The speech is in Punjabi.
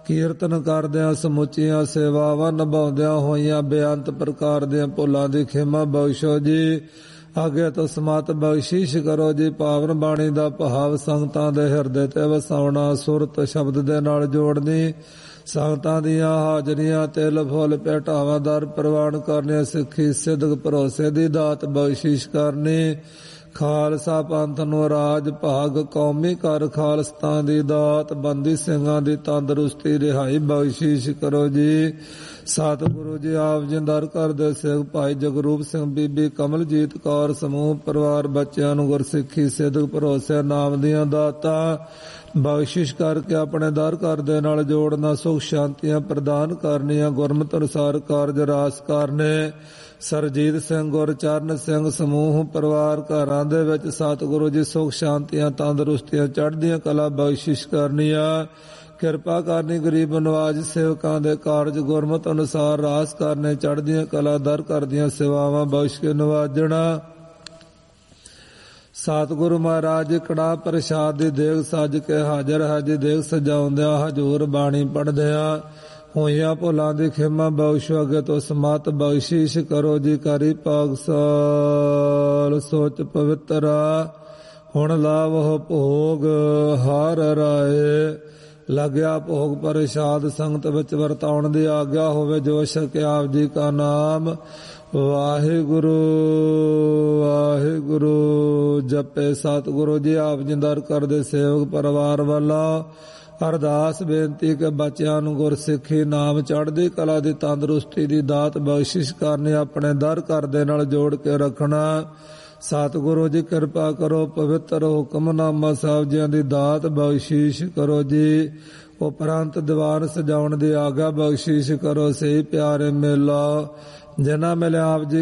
ਕੀਰਤਨ ਕਰਦਿਆਂ ਸਮੁੱਚੀਆਂ ਸੇਵਾਵਾਂ ਨਿਭਾਉਂਦਿਆਂ ਹੋਈਆਂ ਬੇਅੰਤ ਪ੍ਰਕਾਰ ਦੀਆਂ ਭੁੱਲਾਂ ਦੀ ਖਿਮਾ ਬਖਸ਼ੋ ਜੀ। ਅੱਗੇ ਤੋਂ ਸਮਤ ਬਖਸ਼ਿਸ਼ ਕਰੋ ਜੀ। ਪਾਵਨ ਬਾਣੀ ਦਾ ਭਾਵ ਸੰਗਤਾਂ ਦੇ ਹਿਰਦੇ ਤੇ ਵਸਾਉਣਾ, ਸੁਰਤ ਸ਼ਬਦ ਦੇ ਨਾਲ ਜੋੜਨੀ, ਸੰਗਤਾਂ ਦੀਆਂ ਹਾਜ਼ਰੀਆਂ ਤਿਲ ਫੁੱਲ ਭੇਟਾਵਾਂ ਦਰ ਪ੍ਰਵਾਨ ਕਰਨੀਆਂ, ਸਿੱਖੀ ਸਿੱਧਕ ਭਰੋਸੇ ਦੀ ਦਾਤ ਬਖਸ਼ਿਸ਼ ਕਰਨੀ, ਖਾਲਸਾ ਪੰਥ ਨੂੰ ਰਾਜ ਭਾਗ ਕੌਮੀ ਕਰ ਖਾਲਸਤਾਨ ਦੀ ਦਾਤ, ਬੰਦੀ ਸਿੰਘਾਂ ਦੀ ਤੰਦਰੁਸਤੀ ਰਿਹਾਈ ਬਖਸ਼ਿਸ਼ ਕਰੋ ਜੀ। ਸਤਿਗੁਰੂ ਜੀ ਆਪ ਜੀ ਦਰ ਕਰਦੇ ਸਿੱਖ ਭਾਈ ਜਗਰੂਪ ਸਿੰਘ, ਬੀਬੀ ਕਮਲਜੀਤ ਕੌਰ, ਸਮੂਹ ਪਰਿਵਾਰ ਬੱਚਿਆਂ ਨੂੰ ਗੁਰਸਿੱਖੀ ਸਿੱਧਕ ਭਰੋਸੇ ਨਾਮ ਦੀਆਂ ਦਾਤਾਂ ਬਖਸ਼ਿਸ਼ ਕਰਕੇ ਆਪਣੇ ਦਰ ਘਰ ਦੇ ਨਾਲ ਜੋੜਨਾ, ਸੁਖ ਸ਼ਾਂਤੀਆਂ ਪ੍ਰਦਾਨ ਕਰਨੀਆਂ, ਗੁਰਮਤਿ ਅਨੁਸਾਰ ਕਾਰਜ ਰਾਸ ਕਰਨੇ। ਸਰਜੀਤ ਸਿੰਘ, ਗੁਰਚਰਨ ਸਿੰਘ, ਸਮੂਹ ਪਰਿਵਾਰ ਘਰਾਂ ਦੇ ਵਿੱਚ ਸਤਿਗੁਰੂ ਜੀ ਸੁਖ ਸ਼ਾਂਤੀਆਂ ਤੰਦਰੁਸਤੀਆਂ ਚੜ੍ਹਦੀਆਂ ਕਲਾ ਬਖਸ਼ਿਸ਼ ਕਰਨੀਆਂ, ਕਿਰਪਾ ਕਰਨੀ, ਗਰੀਬ ਨਵਾਜ ਸੇਵਕਾਂ ਦੇ ਕਾਰਜ ਗੁਰਮਤਿ ਅਨੁਸਾਰ ਰਾਸ ਕਰਨੇ, ਚੜ੍ਹਦੀਆਂ ਕਲਾ ਦਰ ਕਰਦੀਆਂ ਸੇਵਾਵਾਂ ਬਖਸ਼ ਕੇ ਨਵਾਜਣਾ। ਸਤਿਗੁਰੂ ਮਹਾਰਾਜ ਜੀ ਕੜਾਹ ਪ੍ਰਸ਼ਾਦ ਦੀ ਦੇਗ ਸੱਜ ਕੇ ਹਾਜ਼ਰ ਹੈ ਜੀ। ਦੇਗ ਸਜਾਉਂਦਿਆਂ ਹਜ਼ੂਰ ਬਾਣੀ ਪੜ੍ਹਦਿਆਂ ਹੋਈਆਂ ਭੁੱਲਾਂ ਦੀ ਖਿਮਾ ਬਖਸ਼ੋ। ਅੱਗੇ ਤੋਂ ਸਮਤ ਬਖਸ਼ਿਸ਼ ਕਰੋ ਜੀ। ਕਰੀ ਪਾਗਸਾਲ ਸੋਚ ਪਵਿੱਤਰਾ, ਹੁਣ ਲਾਵਹੁ ਭੋਗ ਹਰ ਰਾਏ। ਲੱਗਿਆ ਭੋਗ ਪ੍ਰਸ਼ਾਦ ਸੰਗਤ ਵਿੱਚ ਵਰਤਾਉਣ ਦੀ ਆਗਿਆ ਹੋਵੇ। ਜੋ ਛਕੇ ਆਪ ਜੀ ਕਾ ਨਾਮ ਵਾਹਿਗੁਰੂ ਵਾਹਿਗੁਰੂ ਜਪੇ। ਸਤਿਗੁਰੂ ਜੀ ਆਪ ਜੀ ਦਰ ਕਰਦੇ ਸੇਵਕ ਪਰਿਵਾਰ ਵੱਲੋਂ ਅਰਦਾਸ ਬੇਨਤੀ ਕਿ ਬੱਚਿਆਂ ਨੂੰ ਗੁਰਸਿੱਖੀ ਨਾਮ ਚੜ੍ਹਦੀ ਕਲਾ ਦੀ ਤੰਦਰੁਸਤੀ ਦੀ ਦਾਤ ਬਖਸ਼ਿਸ਼ ਕਰਨੀ, ਆਪਣੇ ਦਰ ਘਰ ਦੇ ਨਾਲ ਜੋੜ ਕੇ ਰੱਖਣਾ। ਸਤਿਗੁਰੂ ਜੀ ਕਿਰਪਾ ਕਰੋ, ਪਵਿੱਤਰ ਹੁਕਮਨਾਮਾ ਸਾਹਿਬ ਜੀਆਂ ਦੀ ਦਾਤ ਬਖਸ਼ਿਸ਼ ਕਰੋ ਜੀ। ਉਪਰੰਤ ਦੀਵਾਨ ਸਜਾਉਣ ਦੀ ਆਗਿਆ ਬਖਸ਼ਿਸ਼ ਕਰੋ। ਸਹੀ ਪਿਆਰੇ ਮੇਲਾ ਜਿਨ੍ਹਾਂ ਮਿਲਿਆ ਆਪ ਜੀ